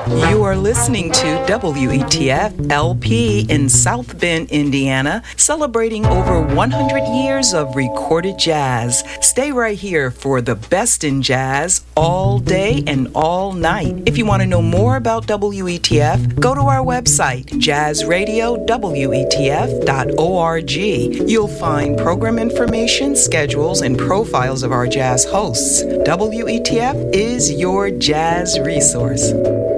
You are listening to WETF LP in South Bend, Indiana, celebrating over 100 years of recorded jazz. Stay right here for the best in jazz all day and all night. If you want to know more about WETF, go to our website, jazzradiowetf.org. You'll find program information, schedules, and profiles of our jazz hosts. WETF is your jazz resource.